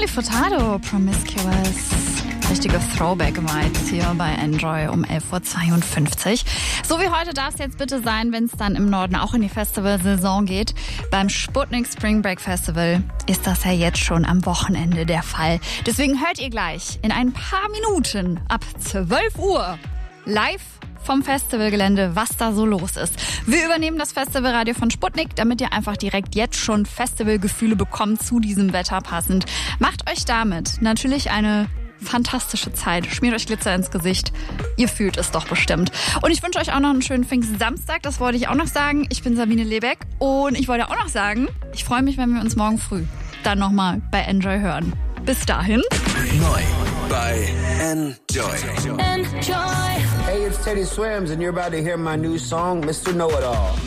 Nelly Furtado, Promiscuous. Richtige Throwback-Vibes hier bei Enjoy um 11.52 Uhr. So wie heute darf es jetzt bitte sein, wenn es dann im Norden auch in die Festivalsaison geht. Beim Sputnik Spring Break Festival ist das ja jetzt schon am Wochenende der Fall. Deswegen hört ihr gleich in ein paar Minuten ab 12 Uhr live vom Festivalgelände, was da so los ist. Wir übernehmen das Festivalradio von Sputnik, damit ihr einfach direkt jetzt schon Festivalgefühle bekommt zu diesem Wetter passend. Macht euch damit natürlich eine fantastische Zeit. Schmiert euch Glitzer ins Gesicht. Ihr fühlt es doch bestimmt. Und ich wünsche euch auch noch einen schönen Pfingstsamstag. Das wollte ich auch noch sagen. Ich bin Sabine Lebeck und ich wollte auch noch sagen, ich freue mich, wenn wir uns morgen früh dann nochmal bei Enjoy hören. Bis dahin. Neu bei Enjoy. Hey, it's Teddy Swims and you're about to hear my new song, Mr. Know-It-All.